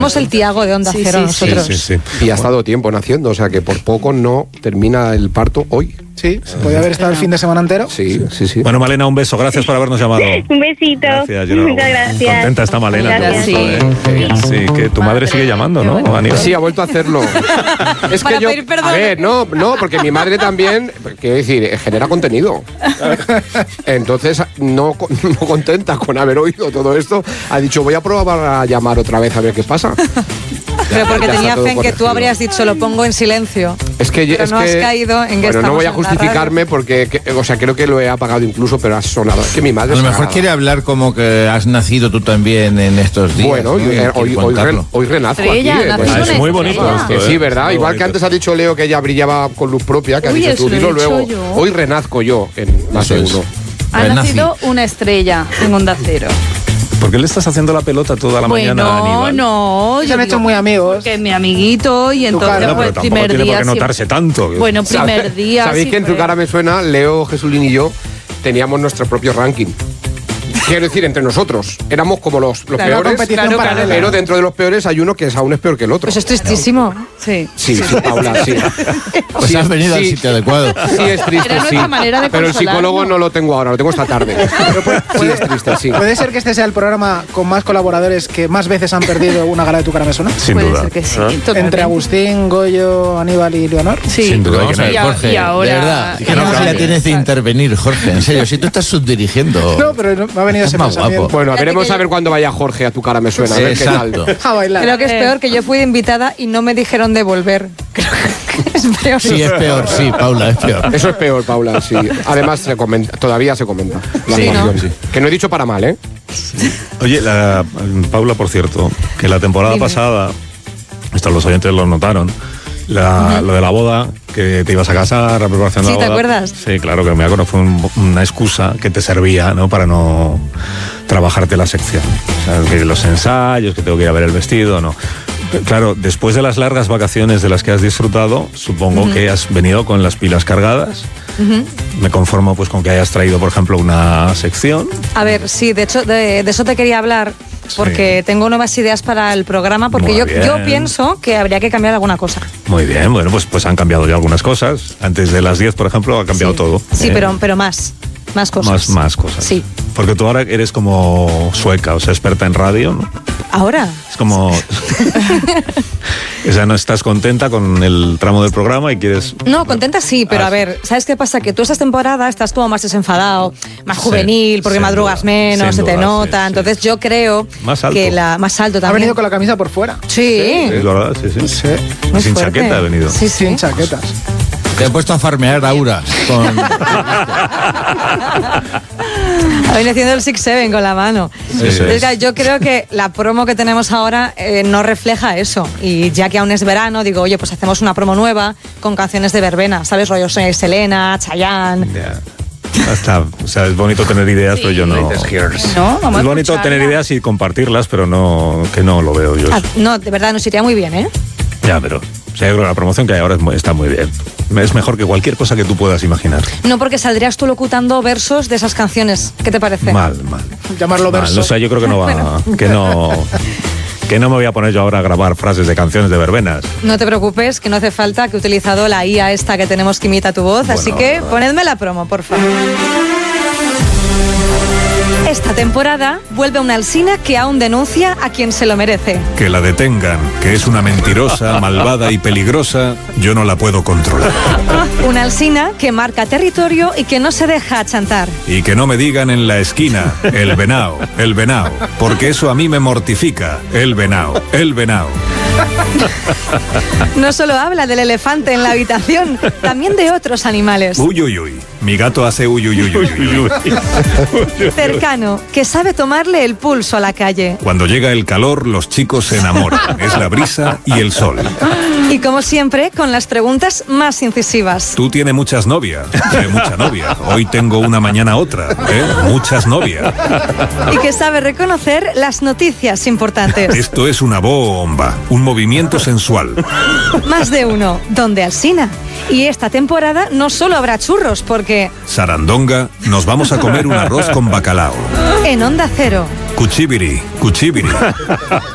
Somos el Tiago de Onda Cero nosotros. Sí. Y ha estado tiempo naciendo, o sea que por poco no termina el parto hoy. Sí, se podía haber estado el fin de semana entero. Sí. Bueno, Malena, un beso. Gracias por habernos llamado. Un besito. Gracias. Muchas gracias. Contenta está Malena. Gracias. Sí, que tu madre sigue llamando, ¿no, Aníbal? Sí, ha vuelto a hacerlo. Es Para que yo, pedir perdón. a ver, no, porque mi madre también, quiero decir, genera contenido. Entonces, no contenta con haber oído todo esto, ha dicho, voy a probar a llamar otra vez a ver qué pasa. Pero porque Ya está tenía todo fe en que tú corregido. habrías dicho, lo pongo en silencio. Pero no has caído en que bueno, estamos no voy a en la justificarme porque, creo que lo he apagado incluso, pero ha sonado. Es que mi madre A lo se mejor caga. quiere hablar como que has nacido tú también en estos días. Bueno, ¿no? Y quiere contarlo. hoy renazco Estrella, aquí. naces Es una muy bonito estrella. esto, Que sí, ¿verdad? Muy Igual bonito. que antes ha dicho Leo que ella brillaba con luz propia, que ha Uy, dicho eso tú, lo he dilo dicho luego. yo. Hoy renazco yo en Más de Eso es. Uno. Ha nacido una estrella en Onda Cero. ¿Por qué le estás haciendo la pelota toda la mañana a Aníbal? No. Se yo han hecho digo, muy amigos. Que es mi amiguito y entonces cara. No, pues pero tampoco primer tiene día por qué siempre- notarse tanto. Bueno, primer día ¿Sabéis sí que en tu fue. cara me suena? Leo, Jesulín y yo teníamos nuestro propio ranking. Quiero decir, entre nosotros. Éramos como los Claro, peores, competición paralela. pero dentro de los peores hay uno que aún es peor que el otro. Pues es tristísimo. Sí. Sí, Paula, sí. Pues Sí, has venido al sí. sitio adecuado. Sí, es triste, Era sí. nuestra manera de Pero el consolarnos. psicólogo no lo tengo ahora, lo tengo esta tarde. Sí, es triste, sí. ¿Puede ser que este sea el programa con más colaboradores que más veces han perdido una gala de Tu cara me suena? Sin Puede duda. ser que sí. ¿Ah? totalmente. Entre Agustín, Goyo, Aníbal y Leonor. Sí. Sin duda. Vamos a ver, Y a- Jorge, y ahora- de verdad, y qué ahora- necesidad tienes de intervenir, Jorge, en serio, si tú estás subdirigiendo. No, pero no- me ha venido Es ese más pensamiento. guapo. Bueno, veremos que a ver cuándo vaya Jorge a Tu cara me suena. A ver qué tal. Exacto. A bailar. Creo que es peor que yo fui de invitada y no me dijeron de volver. Creo que es peor. Sí, es peor, sí, Paula, es peor. Eso es peor, Paula, sí. Además, se comenta, todavía se comenta. La Sí, ¿no? actuación. Que no he dicho para mal, ¿eh? Oye, Paula, por cierto, que la temporada Dime. pasada, esto los oyentes lo notaron, lo de la boda, que te ibas a casar, la preparación de Sí, la ¿te boda. acuerdas? Sí, claro, que me acuerdo, fue una excusa que te servía, ¿no? Para no trabajarte la sección. O sea, que los ensayos, que tengo que ir a ver el vestido, ¿no? Claro, después de las largas vacaciones de las que has disfrutado, supongo que has venido con las pilas cargadas. Me conformo pues con que hayas traído, por ejemplo, una sección. A ver, sí, de hecho, de eso te quería hablar, porque tengo nuevas ideas para el programa, porque Muy yo bien. pienso que habría que cambiar alguna cosa. Muy bien, bueno, pues han cambiado ya algunas cosas. Antes de las 10, por ejemplo, ha cambiado Sí. todo. Sí, pero más cosas. Más cosas. Sí. Porque tú ahora eres como sueca, o sea, experta en radio, ¿no? Ahora. Es como... O sea, no estás contenta con el tramo del programa y quieres... No, contenta sí, pero Ah, a ver, ¿sabes qué pasa? Que tú esta temporada estás como más desenfadado, más Sí, juvenil, porque sin madrugas duda, menos, sin se te duda, nota. sí, sí. Entonces yo creo Más alto. que más alto Ha también. venido con la camisa por fuera. Sí. Es verdad, sí, sí. Sí. Muy Sin fuerte. chaqueta ha venido. Sí, sí. Sin chaquetas. Te he puesto a farmear Aura con... Ha venido haciendo el 6-7 con la mano. Eso Entonces, es. claro, yo creo que la promo que tenemos ahora no refleja eso. Y ya que aún es verano, digo, oye, pues hacemos una promo nueva con canciones de verbena, ¿sabes? Rollo Selena, Chayanne. Ya. O sea, es bonito tener ideas, pero yo no... No, vamos Es a bonito escucharla. tener ideas y compartirlas, pero no, que no lo veo yo. Ah, no, de verdad, nos iría muy bien, ¿eh? Ya, pero o sea, yo creo que la promoción que hay ahora está muy bien. Es mejor que cualquier cosa que tú puedas imaginar. No, porque saldrías tú locutando versos de esas canciones. ¿Qué te parece? Mal. Llamarlo Mal. verso. O sea, yo creo que no va... Que no me voy a poner yo ahora a grabar frases de canciones de verbenas. No te preocupes, que no hace falta, que he utilizado la IA esta que tenemos que imita tu voz, así que ponedme la promo, por favor. Esta temporada vuelve una Alsina que aún denuncia a quien se lo merece. Que la detengan, que es una mentirosa, malvada y peligrosa, yo no la puedo controlar. Una Alsina que marca territorio y que no se deja achantar. Y que no me digan en la esquina, el venao, porque eso a mí me mortifica, el venao. No solo habla del elefante en la habitación, también de otros animales. Uy, uy, uy, mi gato hace uy, uy, uy, uy, uy, uy. Cercano, que sabe tomarle el pulso a la calle. Cuando llega el calor, los chicos se enamoran, es la brisa y el sol. Y como siempre, con las preguntas más incisivas. Tú tienes muchas novias, mucha novia. Hoy tengo una, mañana otra, muchas novias. Y que sabe reconocer las noticias importantes. Esto es una bomba, un movimiento sensual. Más de uno, donde Alsina. Y esta temporada no solo habrá churros, porque Sarandonga, nos vamos a comer un arroz con bacalao. en Onda Cero. Cuchibiri, cuchibiri.